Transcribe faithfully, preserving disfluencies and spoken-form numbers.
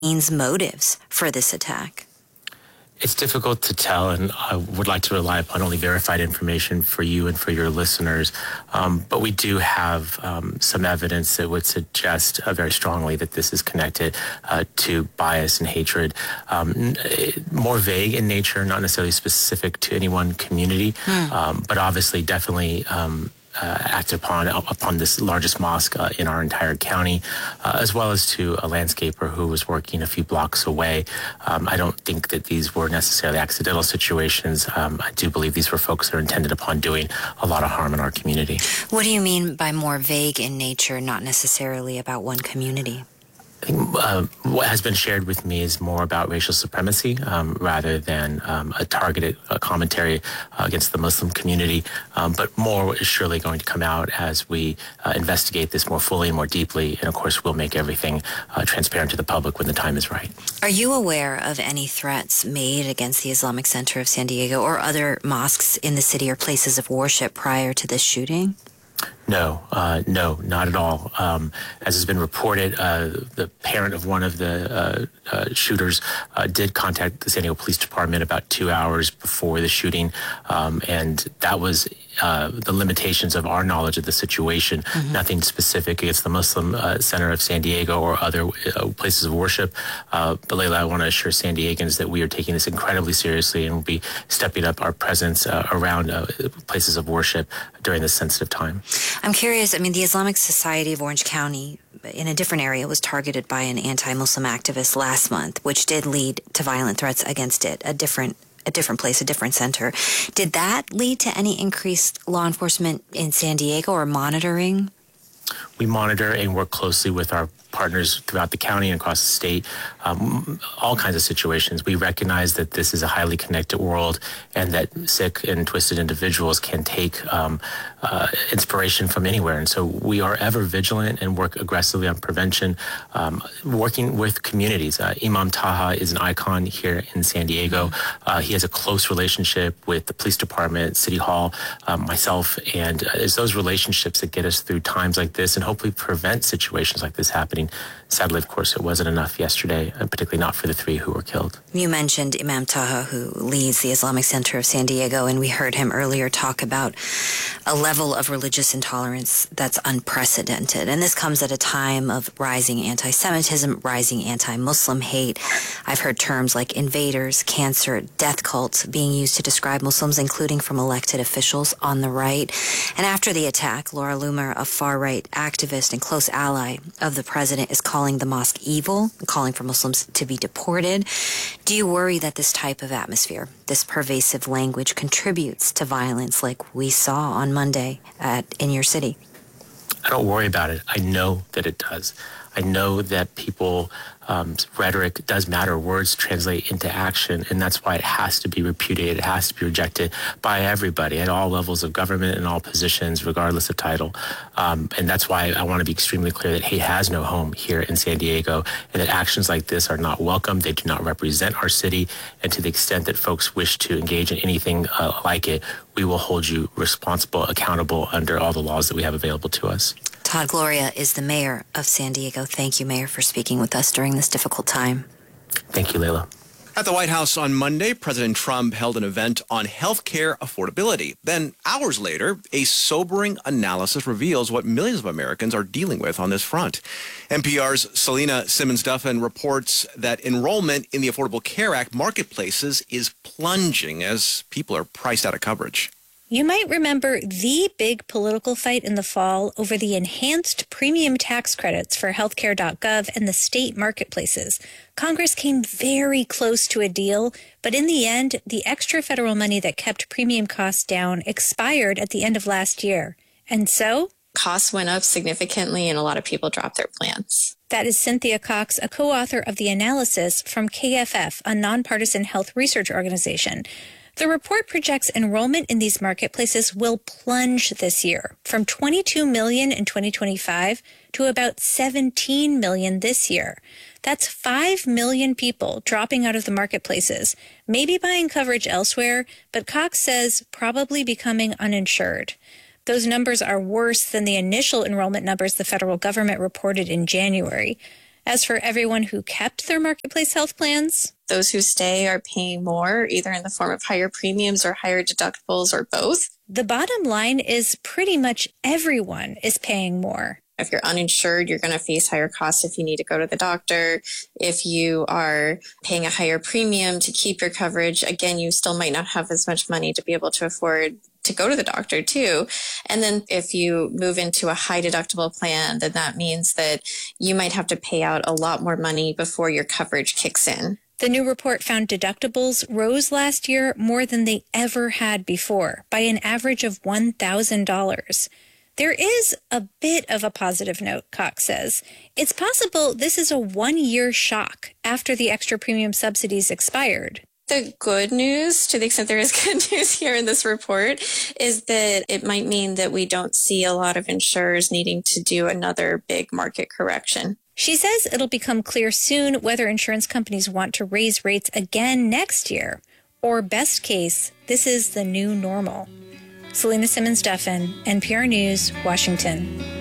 motives for this attack? It's difficult to tell, and I would like to rely upon only verified information for you and for your listeners. Um, but we do have um, some evidence that would suggest uh, very strongly that this is connected uh, to bias and hatred. Um, more vague in nature, not necessarily specific to any one community, mm. um, but obviously definitely um, Uh, acted upon upon this largest mosque uh, in our entire county, uh, as well as to a landscaper who was working a few blocks away. Um, I don't think that these were necessarily accidental situations. Um, I do believe these were folks that are intended upon doing a lot of harm in our community. What do you mean by more vague in nature, not necessarily about one community? I think uh, what has been shared with me is more about racial supremacy um, rather than um, a targeted uh, commentary uh, against the Muslim community. Um, but more is surely going to come out as we uh, investigate this more fully and more deeply. And of course, we'll make everything uh, transparent to the public when the time is right. Are you aware of any threats made against the Islamic Center of San Diego or other mosques in the city or places of worship prior to this shooting? No, uh, no, not at all. Um, as has been reported, uh, the parent of one of the uh, uh, shooters uh, did contact the San Diego Police Department about two hours before the shooting, um, and that was uh, the limitations of our knowledge of the situation. Mm-hmm. Nothing specific against the Muslim uh, Center of San Diego or other uh, places of worship. Uh, but Layla, I want to assure San Diegans that we are taking this incredibly seriously and will be stepping up our presence uh, around uh, places of worship during this sensitive time. I'm curious, I mean, the Islamic Society of Orange County, in a different area, was targeted by an anti-Muslim activist last month, which did lead to violent threats against it, a different a different place, a different center. Did that lead to any increased law enforcement in San Diego or monitoring? We monitor and work closely with our partners throughout the county and across the state, um, all kinds of situations. We recognize that this is a highly connected world and that sick and twisted individuals can take um, uh, inspiration from anywhere. And so we are ever vigilant and work aggressively on prevention, um, working with communities. Uh, Imam Taha is an icon here in San Diego. Uh, he has a close relationship with the police department, City Hall, um, myself, and uh, it's those relationships that get us through times like this and hopefully prevent situations like this happening. Sadly, of course, it wasn't enough yesterday, and particularly not for the three who were killed. You mentioned Imam Taha, who leads the Islamic Center of San Diego, and we heard him earlier talk about a level of religious intolerance that's unprecedented. And this comes at a time of rising anti-Semitism, rising anti-Muslim hate. I've heard terms like invaders, cancer, death cults being used to describe Muslims, including from elected officials on the right. And after the attack, Laura Loomer, a far-right activist and close ally of the president, is calling the mosque evil, calling for Muslims to be deported. Do you worry that this type of atmosphere, this pervasive language, contributes to violence like we saw on Monday at, in your city? I don't worry about it. I know that it does. I know that people, um, rhetoric does matter. Words translate into action, and that's why it has to be repudiated. It has to be rejected by everybody at all levels of government and all positions, regardless of title. Um, and that's why I want to be extremely clear that hate has no home here in San Diego, and that actions like this are not welcome. They do not represent our city, and to the extent that folks wish to engage in anything uh, like it, we will hold you responsible, accountable under all the laws that we have available to us. Todd Gloria is the mayor of San Diego. Thank you, Mayor, for speaking with us during this difficult time. Thank you, Layla. At the White House on Monday, President Trump held an event on health care affordability. Then, hours later, a sobering analysis reveals what millions of Americans are dealing with on this front. N P R's Selena Simmons-Duffin reports that enrollment in the Affordable Care Act marketplaces is plunging as people are priced out of coverage. You might remember the big political fight in the fall over the enhanced premium tax credits for healthcare dot gov and the state marketplaces. Congress came very close to a deal, but in the end, the extra federal money that kept premium costs down expired at the end of last year. And so costs went up significantly and a lot of people dropped their plans. That is Cynthia Cox, a co-author of the analysis from K F F, a nonpartisan health research organization. The report projects enrollment in these marketplaces will plunge this year from twenty-two million in twenty twenty-five to about seventeen million this year. That's five million people dropping out of the marketplaces, maybe buying coverage elsewhere, but Cox says probably becoming uninsured. Those numbers are worse than the initial enrollment numbers the federal government reported in January. As for everyone who kept their Marketplace health plans, those who stay are paying more, either in the form of higher premiums or higher deductibles or both. The bottom line is pretty much everyone is paying more. If you're uninsured, you're going to face higher costs if you need to go to the doctor. If you are paying a higher premium to keep your coverage, again, you still might not have as much money to be able to afford to go to the doctor too. And then if you move into a high deductible plan, then that means that you might have to pay out a lot more money before your coverage kicks in. The new report found deductibles rose last year more than they ever had before, by an average of one thousand dollars. There is a bit of a positive note, Cox says. It's possible this is a one-year shock after the extra premium subsidies expired. The good news, to the extent there is good news here in this report, is that it might mean that we don't see a lot of insurers needing to do another big market correction. She says it'll become clear soon whether insurance companies want to raise rates again next year, or best case, this is the new normal. Selena Simmons-Duffin, N P R News, Washington.